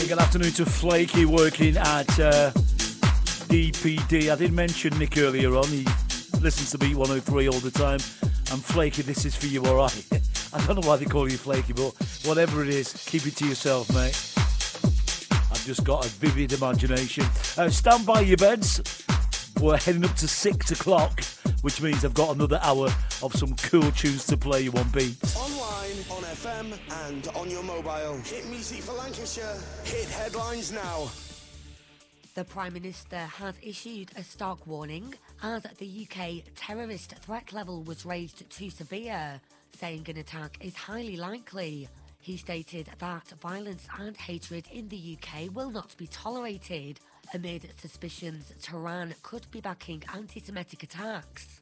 good afternoon to Flaky working at DPD. I did mention Nick earlier on. He listens to Beat 103 all the time. And Flaky, this is for you, all right? I don't know why they call you Flaky, but whatever it is, keep it to yourself, mate. I've just got a vivid imagination. Stand by your beds. We're heading up to 6 o'clock, which means I've got another hour of some cool tunes to play you on Beats. Online, on FM, and on your mobile. Hit music for Lancashire. Hit headlines now. The Prime Minister has issued a stark warning as the UK terrorist threat level was raised to severe, saying an attack is highly likely. He stated that violence and hatred in the UK will not be tolerated amid suspicions Tehran could be backing anti-Semitic attacks.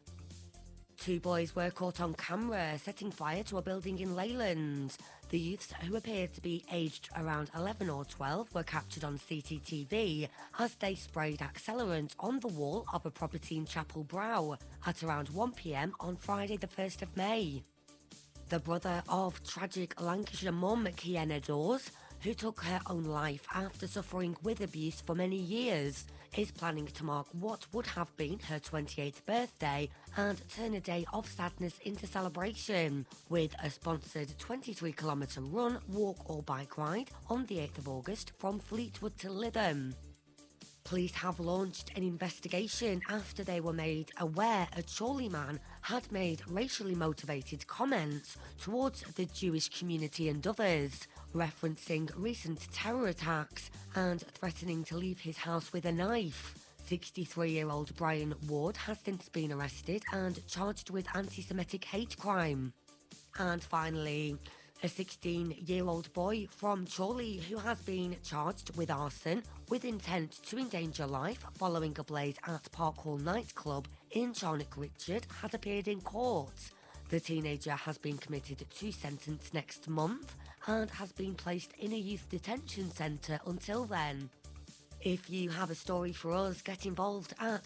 2 boys were caught on camera setting fire to a building in Leyland. The youths, who appeared to be aged around 11 or 12, were captured on CCTV as they sprayed accelerant on the wall of a property in Chapel Brow at around 1 p.m. on Friday the 1st of May. The brother of tragic Lancashire mum Kienna Dawes, who took her own life after suffering with abuse for many years, is planning to mark what would have been her 28th birthday and turn a day of sadness into celebration with a sponsored 23-kilometre run, walk or bike ride on the 8th of August from Fleetwood to Lytham. Police have launched an investigation after they were made aware a Chorley man had made racially motivated comments towards the Jewish community and others, referencing recent terror attacks and threatening to leave his house with a knife. 63-year-old Brian Ward has since been arrested and charged with anti-Semitic hate crime. And finally, a 16-year-old boy from Chorley who has been charged with arson with intent to endanger life following a blaze at Park Hall nightclub in Charnock Richard has appeared in court. The teenager has been committed to sentence next month and has been placed in a youth detention centre until then. If you have a story for us, get involved at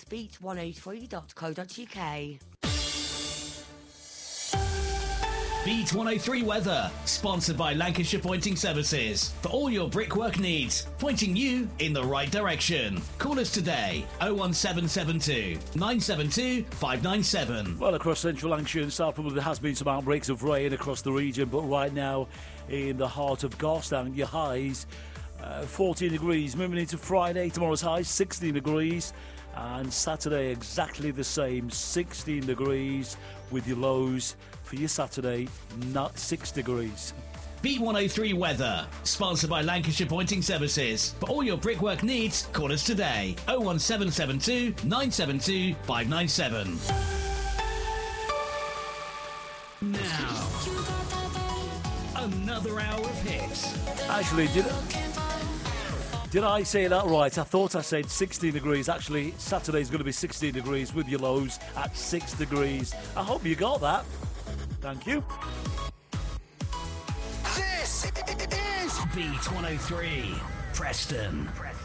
beat103.co.uk. Beat 103 Weather, sponsored by Lancashire Pointing Services. For all your brickwork needs, pointing you in the right direction. Call us today, 01772 972 597. Well, across central Lancashire and South, there has been some outbreaks of rain across the region, but right now in the heart of Garstang, your highs 14 degrees. Moving into Friday, tomorrow's highs 16 degrees, and Saturday exactly the same, 16 degrees, with your lows for your Saturday, not 6 degrees. Beat 103 Weather, sponsored by Lancashire Pointing Services. For all your brickwork needs, call us today, 01772 972 597. Now, another hour of hits. Actually, did I say that right? I thought I said 16 degrees. Actually, Saturday's going to be 16 degrees with your lows at 6 degrees. I hope you got that. Thank you. This is Beat 103, Preston.